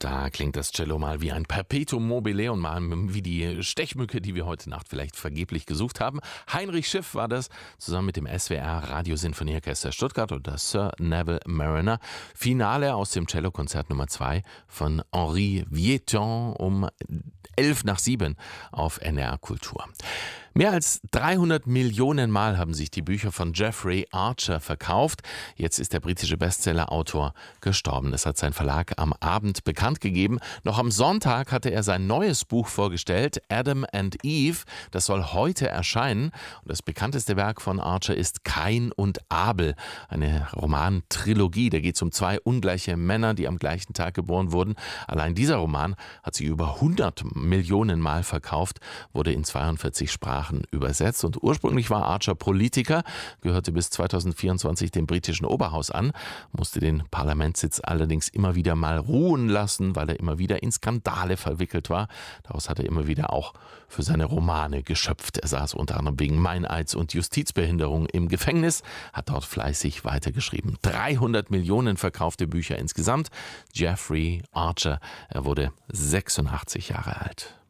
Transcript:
Da klingt das Cello mal wie ein Perpetuum mobile und mal wie die Stechmücke, die wir heute Nacht vielleicht vergeblich gesucht haben. Heinrich Schiff war das, zusammen mit dem SWR Radiosinfonieorchester Stuttgart und der Sir Neville Mariner. Finale aus dem Cellokonzert Nummer 2 von Henri Vieuxtemps um 6:11 auf NDR Kultur. Mehr als 300 Millionen Mal haben sich die Bücher von Jeffrey Archer verkauft. Jetzt ist der britische Bestsellerautor gestorben. Das hat sein Verlag am Abend bekannt gegeben. Noch am Sonntag hatte er sein neues Buch vorgestellt, Adam and Eve. Das soll heute erscheinen. Und das bekannteste Werk von Archer ist Kain und Abel, eine Romantrilogie. Da geht es um 2 ungleiche Männer, die am gleichen Tag geboren wurden. Allein dieser Roman hat sich über 100 Millionen Mal verkauft, wurde in 42 Sprachen übersetzt und ursprünglich war Archer Politiker, gehörte bis 2024 dem britischen Oberhaus an, musste den Parlamentssitz allerdings immer wieder mal ruhen lassen, weil er immer wieder in Skandale verwickelt war. Daraus hat er immer wieder auch für seine Romane geschöpft. Er saß unter anderem wegen Meineids- und Justizbehinderung im Gefängnis, hat dort fleißig weitergeschrieben. 300 Millionen verkaufte Bücher insgesamt. Jeffrey Archer, er wurde 86 Jahre alt.